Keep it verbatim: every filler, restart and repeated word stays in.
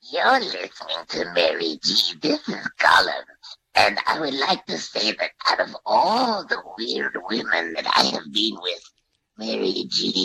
You're listening to Mary G. This is Colin. And I would like to say that out of all the weird women that I have been with, Mary G.